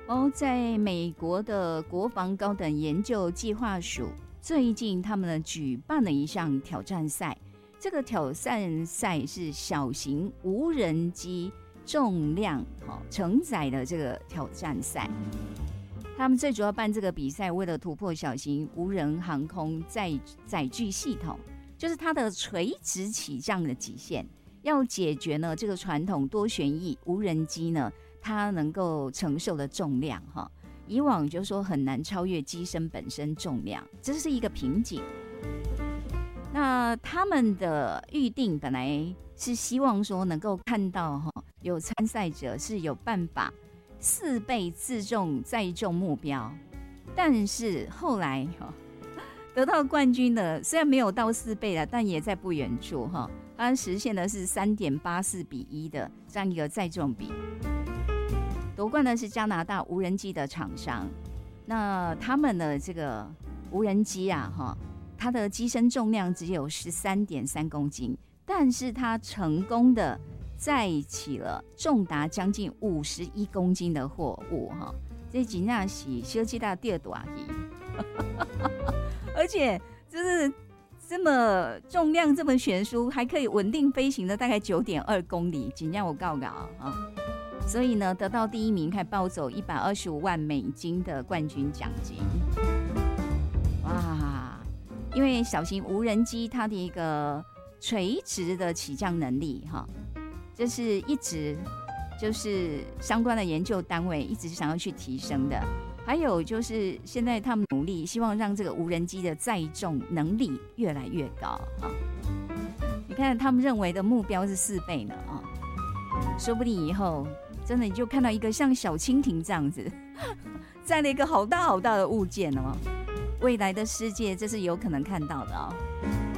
在美国的国防高等研究计划署最近他们呢举办了一项挑战赛，这个挑战赛是小型无人机重量承载的这个挑战赛。他们最主要办这个比赛，为了突破小型无人航空载具系统，就是它的垂直起降的极限，要解决呢这个传统多旋翼无人机呢它能够承受的重量哈。以往就说很难超越机身本身重量，这是一个瓶颈。那他们的预定本来是希望说能够看到有参赛者是有办法4倍自重载重目标，但是后来得到冠军的虽然没有到4倍了，但也在不远处它实现的是3.84:1的这样一个载重比。夺冠的是加拿大无人机的厂商，那他们的这个无人机它的机身重量只有13.3公斤，但是它成功的载起了重达将近51公斤的货物这真的是小鸡大第二大鱼而且就是这么重量这么悬殊，还可以稳定飞行的大概9.2公里，真的有够高所以呢，得到第1名还抱走$125万的冠军奖金。哇！因为小型无人机它的一个垂直的起降能力这是一直就是相关的研究单位一直想要去提升的。还有就是现在他们努力希望让这个无人机的载重能力越来越高你看他们认为的目标是4倍呢说不定以后真的你就看到一个像小蜻蜓这样子载了一个好大好大的物件未来的世界这是有可能看到的